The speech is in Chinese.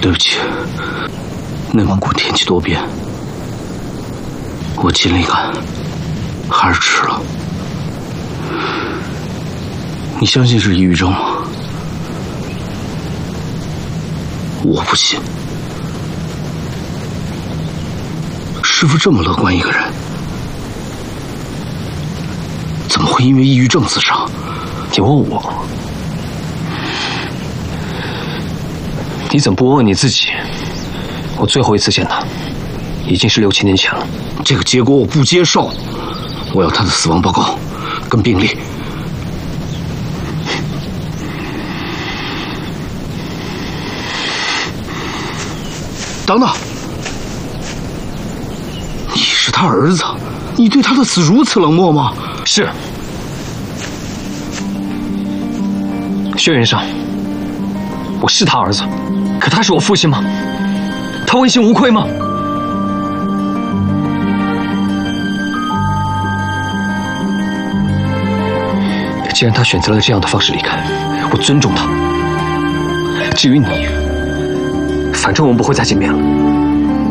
对不起，内蒙古天气多变，我尽力赶，还是迟了。你相信是抑郁症吗？我不信。师傅这么乐观一个人，怎么会因为抑郁症自杀？ 你问我，你怎么不问问你自己？我最后一次见他，已经是6、7年前了。 这个结果我不接受，我要他的死亡报告跟病历。等等，你是他儿子，你对他的死如此冷漠吗？ 是。血缘上，我是他儿子，可他是我父亲吗？他问心无愧吗？既然他选择了这样的方式离开，我尊重他。至于你，反正我们不会再见面了。